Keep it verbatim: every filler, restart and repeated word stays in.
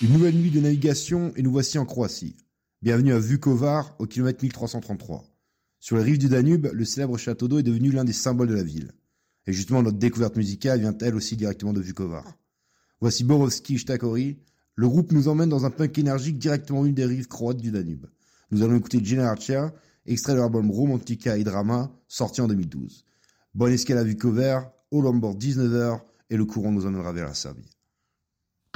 Une nouvelle nuit de navigation et nous voici en Croatie. Bienvenue à Vukovar, au kilomètre mille trois cent trente-trois. Sur les rives du Danube, le célèbre château d'eau est devenu l'un des symboles de la ville. Et justement, notre découverte musicale vient elle aussi directement de Vukovar. Voici Borowski Shtakori. Le groupe nous emmène dans un punk énergique directement venu des rives croates du Danube. Nous allons écouter Generacja, extrait de l'album Romantica et Drama, sorti en deux mille douze. Bonne escale à Vukovar, all on board dix-neuf heures, et le courant nous emmènera vers la Serbie.